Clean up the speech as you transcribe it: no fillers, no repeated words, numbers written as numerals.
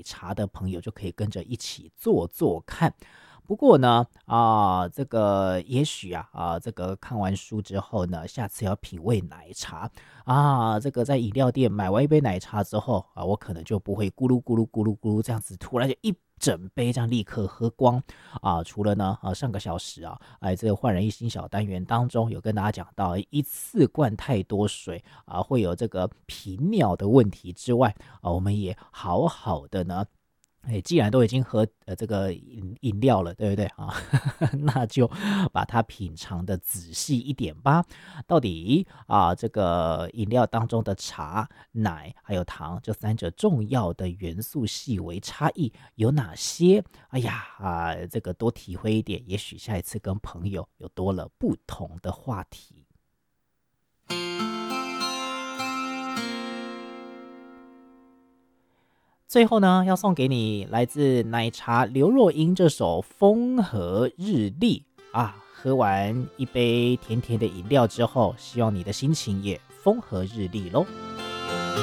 茶的朋友就可以跟着一起做做看。不过呢，这个也许这个看完书之后呢，下次要品味奶茶这个在饮料店买完一杯奶茶之后我可能就不会咕噜咕噜咕噜咕噜这样子，突然就一整杯这样立刻喝光除了呢，上个小时这个焕然一新小单元当中有跟大家讲到，一次灌太多水会有这个频尿的问题之外我们也好好的呢。既然都已经喝这个饮料了，对不对那就把它品尝的仔细一点吧。到底这个饮料当中的茶、奶还有糖这三者重要的元素细微差异有哪些？哎呀这个多体会一点，也许下一次跟朋友有多了不同的话题。最后呢，要送给你来自奶茶刘若英这首《风和日丽》喝完一杯甜甜的饮料之后，希望你的心情也风和日丽咯。